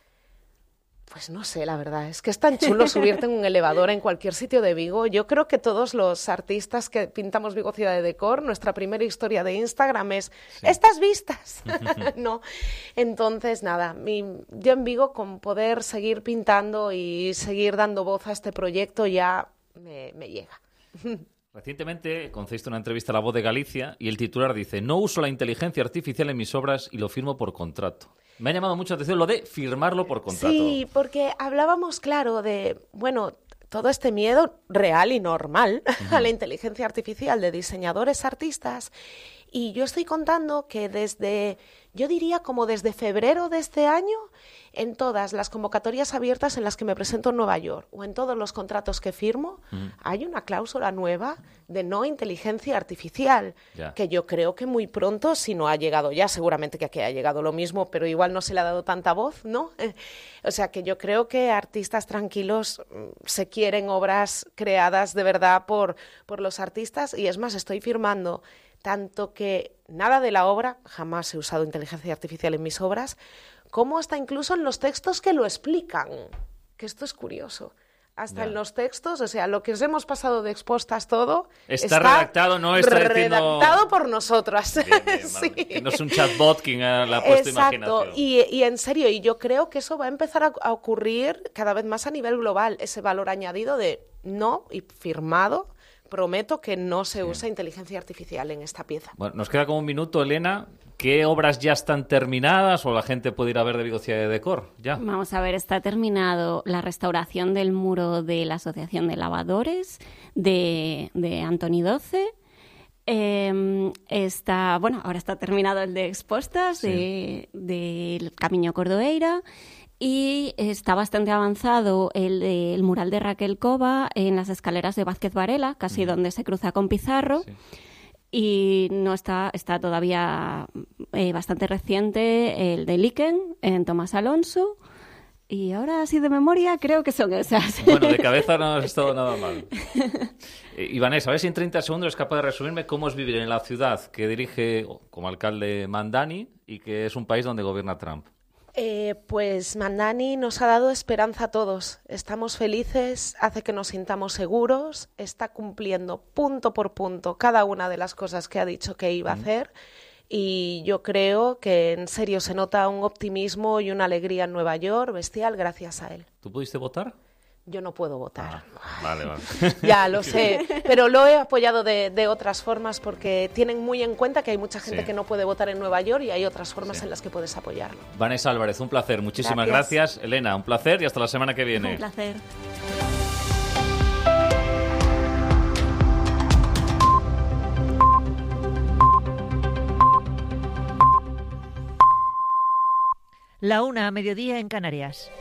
Speaker 6: no sé, la verdad, es que es tan chulo subirte en un elevador en cualquier sitio de Vigo. Yo creo que todos los artistas que pintamos Vigo Ciudad de Decor, nuestra primera historia de Instagram es estas vistas, ¿no? Entonces, nada, yo en Vigo, con poder seguir pintando y seguir dando voz a este proyecto, ya me llega.
Speaker 1: Recientemente concediste una entrevista a La Voz de Galicia y el titular dice: no uso la inteligencia artificial en mis obras y lo firmo por contrato. Me ha llamado mucho la atención lo de firmarlo por contrato.
Speaker 6: Sí, porque hablábamos, claro, de, bueno, todo este miedo real y normal a la inteligencia artificial de diseñadores, artistas, y yo estoy contando que yo diría como desde febrero de este año, en todas las convocatorias abiertas en las que me presento en Nueva York o en todos los contratos que firmo, hay una cláusula nueva de no inteligencia artificial, que yo creo que muy pronto, si no ha llegado ya, seguramente que aquí ha llegado lo mismo, pero igual no se le ha dado tanta voz, ¿no? O sea que yo creo que artistas tranquilos se quieren obras creadas de verdad por los artistas, y es más, estoy firmando tanto que nada de la obra, jamás he usado inteligencia artificial en mis obras, como hasta incluso en los textos que lo explican, que esto es curioso. Hasta en los textos, o sea, lo que os hemos pasado de expostas todo
Speaker 1: está redactado, no está
Speaker 6: redactado por nosotras.
Speaker 1: Bien, sí. Que no es un chatbot quien le ha puesto imaginación.
Speaker 6: Y en serio, y yo creo que eso va a empezar a ocurrir cada vez más a nivel global, ese valor añadido de no y firmado. Prometo que no se usa inteligencia artificial en esta pieza.
Speaker 1: Bueno, nos queda como un minuto, Elena. ¿Qué obras ya están terminadas o la gente puede ir a ver de Vigo Ciudad de Decor? Ya.
Speaker 4: Vamos a ver, está terminado la restauración del muro de la Asociación de Lavadores de Antoni Doce. Ahora está terminado el de Expostas del Camiño Cordoeira. Y está bastante avanzado el mural de Raquel Cova en las escaleras de Vázquez Varela, casi donde se cruza con Pizarro. Sí. Y no está todavía bastante reciente el de Liken en Tomás Alonso. Y ahora, así de memoria, creo que son esas.
Speaker 1: Bueno, de cabeza no has estado nada mal. Y Vanessa, a ver si en 30 segundos es capaz de resumirme cómo es vivir en la ciudad que dirige como alcalde Mandani y que es un país donde gobierna Trump.
Speaker 6: Pues Mandani nos ha dado esperanza a todos. Estamos felices, hace que nos sintamos seguros, está cumpliendo punto por punto cada una de las cosas que ha dicho que iba a hacer. Y yo creo que en serio se nota un optimismo y una alegría en Nueva York bestial gracias a él.
Speaker 1: ¿Tú pudiste votar?
Speaker 6: Yo no puedo votar.
Speaker 1: Vale.
Speaker 6: Ya lo sé, pero lo he apoyado de otras formas porque tienen muy en cuenta que hay mucha gente que no puede votar en Nueva York y hay otras formas en las que puedes apoyarlo.
Speaker 1: Vanessa Álvarez, un placer. Muchísimas gracias. Elena, un placer y hasta la semana que viene.
Speaker 4: Un placer.
Speaker 7: La 1:00, mediodía en Canarias.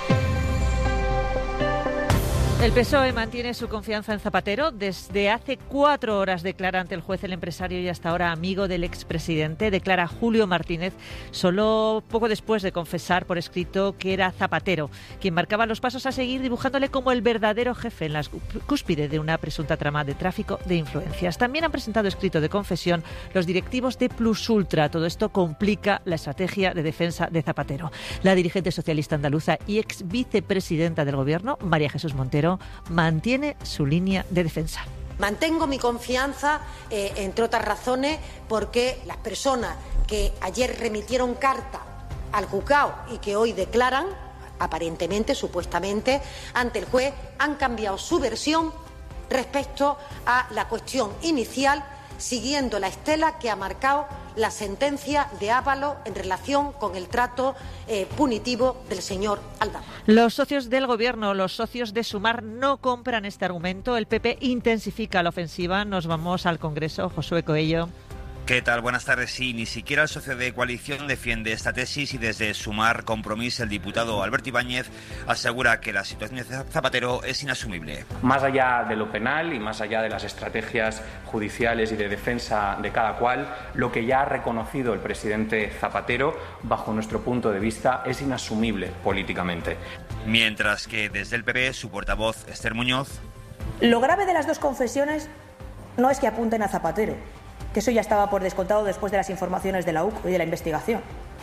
Speaker 7: El PSOE mantiene su confianza en Zapatero. Desde hace 4 horas declara ante el juez el empresario y hasta ahora amigo del expresidente. Declara Julio Martínez, solo poco después de confesar por escrito que era Zapatero quien marcaba los pasos a seguir, dibujándole como el verdadero jefe en la cúspide de una presunta trama de tráfico de influencias. También han presentado escrito de confesión los directivos de Plus Ultra. Todo esto complica la estrategia de defensa de Zapatero. La dirigente socialista andaluza y ex vicepresidenta del Gobierno, María Jesús Montero, mantiene su línea de defensa.
Speaker 8: Mantengo mi confianza, entre otras razones, porque las personas que ayer remitieron carta al juzgado y que hoy declaran, aparentemente, supuestamente, ante el juez, han cambiado su versión respecto a la cuestión inicial, siguiendo la estela que ha marcado la sentencia de Ábalos en relación con el trato punitivo del señor Aldama.
Speaker 7: Los socios del Gobierno, los socios de Sumar, no compran este argumento. El PP intensifica la ofensiva. Nos vamos al Congreso. Josué Coello.
Speaker 9: ¿Qué tal? Buenas tardes. Sí, ni siquiera el socio de coalición defiende esta tesis y desde Sumar Compromís el diputado Alberto Ibáñez asegura que la situación de Zapatero es inasumible.
Speaker 10: Más allá de lo penal y más allá de las estrategias judiciales y de defensa de cada cual, lo que ya ha reconocido el presidente Zapatero, bajo nuestro punto de vista, es inasumible políticamente.
Speaker 9: Mientras que desde el PP, su portavoz Esther Muñoz.
Speaker 11: Lo grave de las dos confesiones no es que apunten a Zapatero, que eso ya estaba por descontado después de las informaciones de la UC y de la investigación.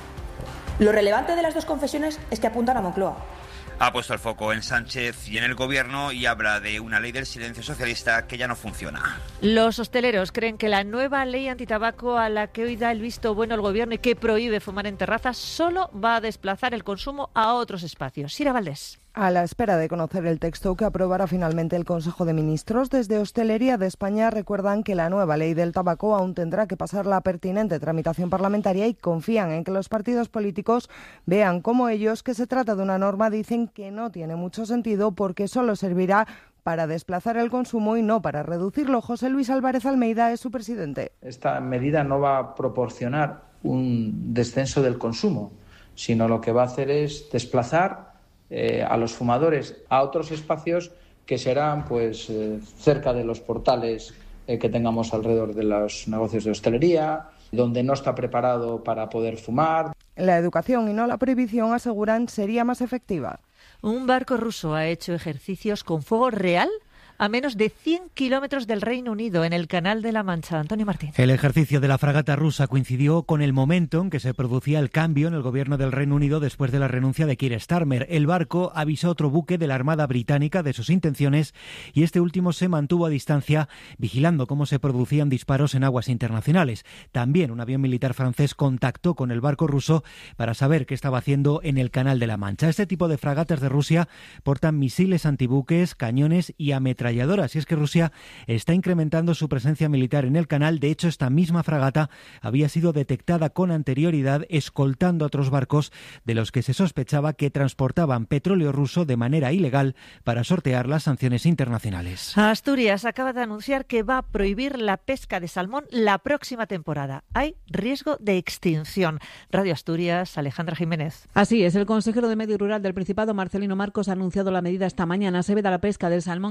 Speaker 11: Lo relevante de las dos confesiones es que apuntan a Moncloa.
Speaker 9: Ha puesto el foco en Sánchez y en el Gobierno y habla de una ley del silencio socialista que ya no funciona.
Speaker 7: Los hosteleros creen que la nueva ley antitabaco a la que hoy da el visto bueno el Gobierno y que prohíbe fumar en terrazas solo va a desplazar el consumo a otros espacios. Sira Valdés.
Speaker 12: A la espera de conocer el texto que aprobará finalmente el Consejo de Ministros, desde Hostelería de España recuerdan que la nueva ley del tabaco aún tendrá que pasar la pertinente tramitación parlamentaria y confían en que los partidos políticos vean como ellos que se trata de una norma. Dicen que no tiene mucho sentido porque solo servirá para desplazar el consumo y no para reducirlo. José Luis Álvarez Almeida es su presidente.
Speaker 13: Esta medida no va a proporcionar un descenso del consumo, sino lo que va a hacer es desplazar a los fumadores a otros espacios que serán cerca de los portales que tengamos alrededor de los negocios de hostelería, donde no está preparado para poder fumar.
Speaker 12: La educación y no la prohibición, aseguran, sería más efectiva.
Speaker 7: Un barco ruso ha hecho ejercicios con fuego real a menos de 100 kilómetros del Reino Unido, en el Canal de la Mancha. Antonio Martín.
Speaker 14: El ejercicio de la fragata rusa coincidió con el momento en que se producía el cambio en el gobierno del Reino Unido después de la renuncia de Keir Starmer. El barco avisó a otro buque de la Armada Británica de sus intenciones y este último se mantuvo a distancia vigilando cómo se producían disparos en aguas internacionales. También un avión militar francés contactó con el barco ruso para saber qué estaba haciendo en el Canal de la Mancha. Este tipo de fragatas de Rusia portan misiles antibuques, cañones y ametralladoras. Y es que Rusia está incrementando su presencia militar en el canal. De hecho, esta misma fragata había sido detectada con anterioridad escoltando a otros barcos de los que se sospechaba que transportaban petróleo ruso de manera ilegal para sortear las sanciones internacionales.
Speaker 7: Asturias acaba de anunciar que va a prohibir la pesca de salmón la próxima temporada. Hay riesgo de extinción. Radio Asturias, Alejandra Jiménez.
Speaker 15: Así es, el consejero de Medio Rural del Principado, Marcelino Marcos, ha anunciado la medida esta mañana. Se veda la pesca del salmón en 2021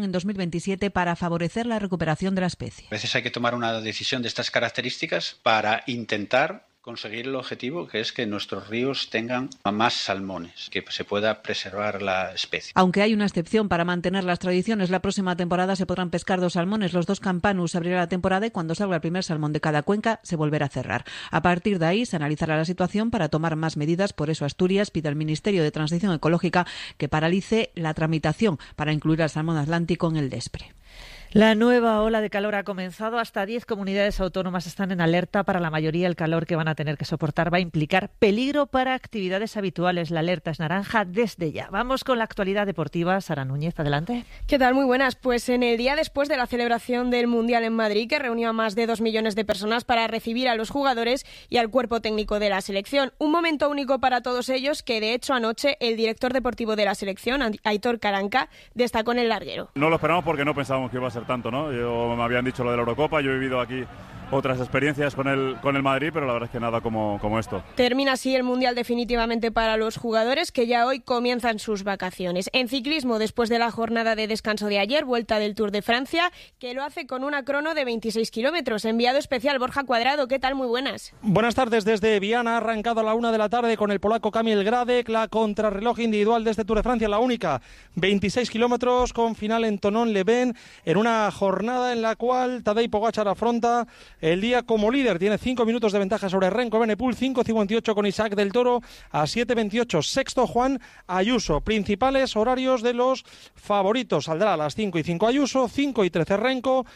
Speaker 7: 2027 para favorecer la recuperación de la especie.
Speaker 15: A veces hay que tomar una decisión de estas características para intentar conseguir el objetivo, que es que nuestros ríos tengan más salmones, que se pueda preservar la especie.
Speaker 7: Aunque hay una excepción para mantener las tradiciones, la próxima temporada se podrán pescar 2 salmones. Los 2 campanus abrirá la temporada y cuando salga el primer salmón de cada cuenca se volverá a cerrar. A partir de ahí se analizará la situación para tomar más medidas. Por eso Asturias pide al Ministerio de Transición Ecológica que paralice la tramitación para incluir al salmón atlántico en el DESPRE. La nueva ola de calor ha comenzado. Hasta 10 comunidades autónomas están en alerta. Para la mayoría, el calor que van a tener que soportar va a implicar peligro para actividades habituales. La alerta es naranja desde ya. Vamos con la actualidad deportiva. Sara Núñez, adelante.
Speaker 17: ¿Qué tal? Muy buenas. Pues en el día después de la celebración del Mundial en Madrid, que reunió a más de 2 millones de personas para recibir a los jugadores y al cuerpo técnico de la selección. Un momento único para todos ellos que, de hecho, anoche el director deportivo de la selección, Aitor Karanka, destacó en el larguero.
Speaker 18: No lo esperamos porque no pensábamos que iba a ser tanto, ¿no? Me habían dicho lo de la Eurocopa, yo he vivido aquí otras experiencias con el Madrid, pero la verdad es que nada como esto.
Speaker 17: Termina así el Mundial definitivamente para los jugadores, que ya hoy comienzan sus vacaciones. En ciclismo, después de la jornada de descanso de ayer, vuelta del Tour de Francia, que lo hace con una crono de 26 kilómetros. Enviado especial Borja Cuadrado, ¿qué tal? Muy buenas.
Speaker 19: Buenas tardes desde Viana, ha arrancado a la 1 de la tarde con el polaco Kamil Gradek, la contrarreloj individual de este Tour de Francia, la única, 26 kilómetros con final en Thonon-les-Bains, en una jornada en la cual Tadej Pogačar afronta el día como líder. Tiene 5 minutos de ventaja sobre Renko Evenepoel, 5.58 con Isaac del Toro a 7.28. Sexto Juan Ayuso. Principales horarios de los favoritos. Saldrá a las 5:05 Ayuso, 5:13 Renko,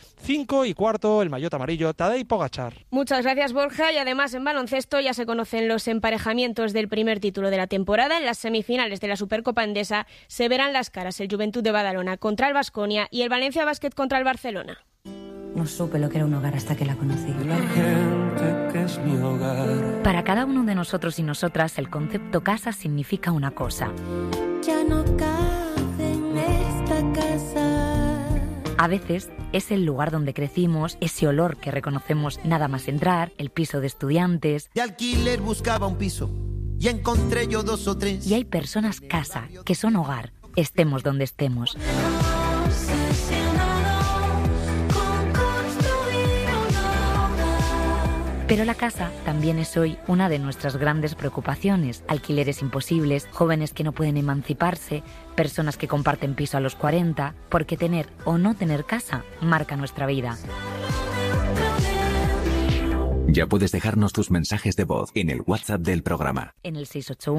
Speaker 19: 5:15 el maillot amarillo Tadej Pogačar.
Speaker 17: Muchas gracias, Borja. Y además en baloncesto ya se conocen los emparejamientos del primer título de la temporada. En las semifinales de la Supercopa Endesa se verán las caras el Juventud de Badalona contra el Baskonia y el Valencia Basket contra el Barcelona.
Speaker 20: No supe lo que era un hogar hasta que la conocí.
Speaker 21: La gente que es mi hogar.
Speaker 22: Para cada uno de nosotros y nosotras, el concepto casa significa una cosa.
Speaker 20: Ya no cabe en esta casa.
Speaker 22: A veces es el lugar donde crecimos, ese olor que reconocemos nada más entrar, el piso de estudiantes.
Speaker 23: De alquiler buscaba un piso y encontré yo 2 o 3.
Speaker 22: Y hay personas casa, que son hogar, estemos donde estemos. Pero la casa también es hoy una de nuestras grandes preocupaciones. Alquileres imposibles, jóvenes que no pueden emanciparse, personas que comparten piso a los 40, porque tener o no tener casa marca nuestra vida.
Speaker 24: Ya puedes dejarnos tus mensajes de voz en el WhatsApp del programa.
Speaker 22: En el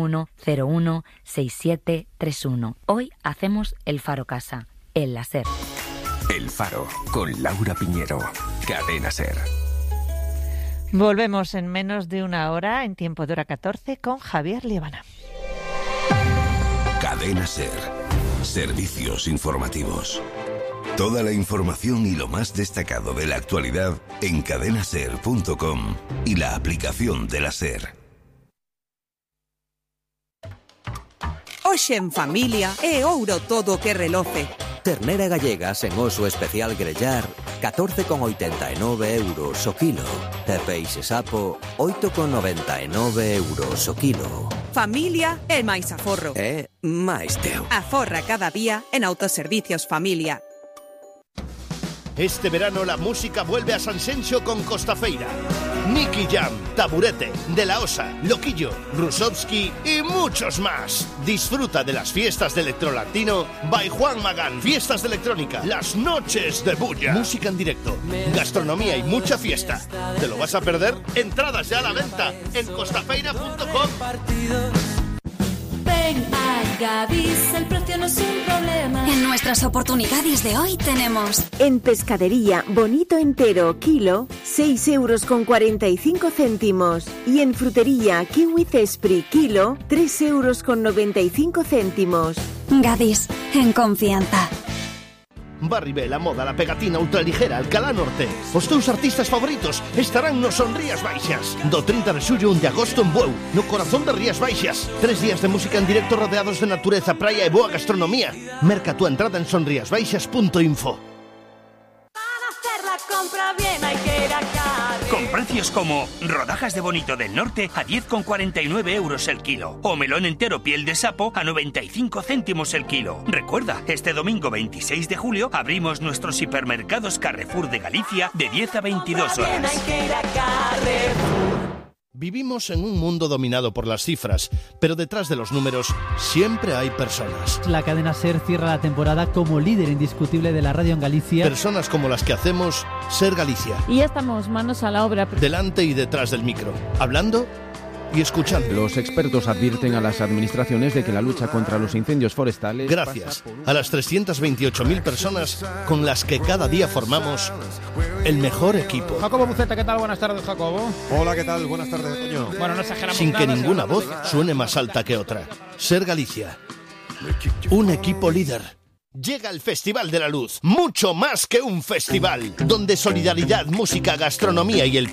Speaker 22: 681-01-6731. Hoy hacemos el Faro Casa, el láser.
Speaker 24: El Faro, con Laura Piñero. Cadena SER.
Speaker 7: Volvemos en menos de una hora, en tiempo de hora 14, con Javier Liebana.
Speaker 25: Cadena SER. Servicios informativos. Toda la información y lo más destacado de la actualidad en cadenaser.com y la aplicación de la SER.
Speaker 27: Hoxe en familia é ouro todo que reloce.
Speaker 28: Ternera gallega sen oso especial grellar, 14,89 euros o kilo. E peixe sapo, 8,99 euros o kilo.
Speaker 27: Familia é máis aforro.
Speaker 28: É máis teu.
Speaker 27: Aforra cada día en Autoservicios Familia.
Speaker 29: Este verano la música vuelve a Sanxenxo con Costafeira. Nicky Jam, Taburete, De La Osa, Loquillo, Rusovsky y muchos más. Disfruta de las fiestas de Electrolatino by Juan Magán. Fiestas de electrónica, las noches de bulla. Música en directo, gastronomía y mucha fiesta. ¿Te lo vas a perder? Entradas ya a la venta en costafeira.com.
Speaker 30: Ven a Gadis, el precio no es un problema.
Speaker 26: En nuestras oportunidades de hoy tenemos...
Speaker 31: En pescadería, bonito entero, kilo, 6,45 €. Y en frutería, kiwi cespri, kilo, 3,95 €.
Speaker 26: Gadis, en confianza.
Speaker 29: Barribé, La Moda, La Pegatina, Ultraligera, Alcalá Norte. Os teus artistas favoritos estarán no Son Rías Baixas. Do 30 de xullo 1 de agosto en Bueu, no corazón de Rías Baixas. 3 días de música en directo rodeados de natureza, praia e boa gastronomía. Merca tu entrada en sonriasbaixas.info.
Speaker 30: Para hacer la compra bien hay que ir a Carrefour.
Speaker 29: Con
Speaker 1: precios como rodajas de bonito del norte a 10,49 euros el kilo o melón entero piel de sapo a 95 céntimos el kilo. Recuerda, este domingo 26 de julio abrimos nuestros hipermercados Carrefour de Galicia de 10 a 22 horas.
Speaker 29: Vivimos en un mundo dominado por las cifras, pero detrás de los números siempre hay personas.
Speaker 2: La cadena SER cierra la temporada como líder indiscutible de la radio en Galicia.
Speaker 29: Personas como las que hacemos SER Galicia.
Speaker 3: Y ya estamos manos a la obra.
Speaker 29: Delante y detrás del micro, hablando y escuchando.
Speaker 4: Los expertos advierten a las administraciones de que la lucha contra los incendios forestales...
Speaker 29: Gracias a las 328.000 personas con las que cada día formamos el mejor equipo.
Speaker 5: Jacobo Buceta, ¿qué tal? Buenas tardes, Jacobo.
Speaker 6: Hola, ¿qué tal? Buenas tardes, Toño.
Speaker 5: Bueno, no exageramos
Speaker 29: Sin que
Speaker 5: nada,
Speaker 29: ninguna voz suene más alta que otra. SER Galicia. Un equipo líder. Llega el Festival de la Luz, mucho más que un festival, donde solidaridad, música, gastronomía y el